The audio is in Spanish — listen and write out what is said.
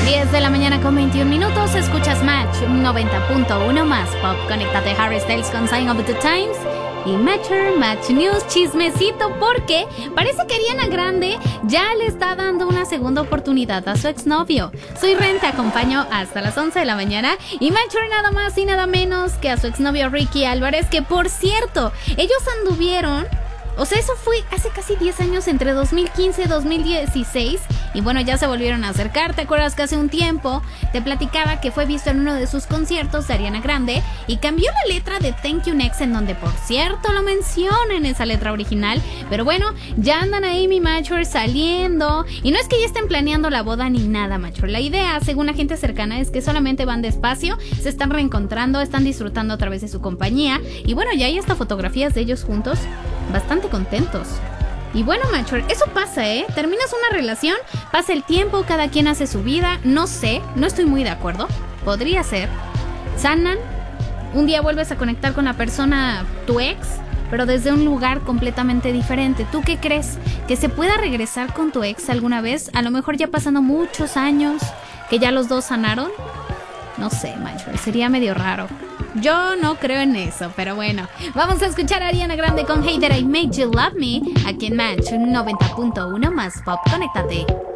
10 de la mañana con 21 minutos, escuchas Match 90.1 más pop. Conéctate a Harry Styles con Sign of the Times y Match News, chismecito, porque parece que Ariana Grande ya le está dando una segunda oportunidad a su exnovio. Soy Ren, te acompaño hasta las 11 de la mañana y Matcher nada más y nada menos que a su exnovio Ricky Álvarez, que por cierto, ellos anduvieron. O sea, eso fue hace casi 10 años, entre 2015 y 2016. Y bueno, ya se volvieron a acercar. ¿Te acuerdas que hace un tiempo te platicaba que fue visto en uno de sus conciertos de Ariana Grande y cambió la letra de Thank You Next, en donde por cierto lo menciona en esa letra original? Pero bueno, ya andan ahí mi Matcher saliendo. Y no es que ya estén planeando la boda ni nada, Matcher. La idea, según la gente cercana, es que solamente van despacio, se están reencontrando, están disfrutando a través de su compañía. Y bueno, ya hay hasta fotografías de ellos juntos, bastante contentos. Y bueno, Matcher, eso pasa, terminas una relación, pasa el tiempo, cada quien hace su vida. No sé, no estoy muy de acuerdo. Podría ser. Sanan, un día vuelves a conectar con la persona, tu ex, pero desde un lugar completamente diferente. ¿Tú qué crees? ¿Que se pueda regresar con tu ex alguna vez? A lo mejor ya pasando muchos años, que ya los dos sanaron. No sé, Matcher, sería medio raro. Yo no creo en eso, pero bueno. Vamos a escuchar a Ariana Grande con Hey That I Made You Love Me, aquí en Match 90.1 más pop. Conéctate.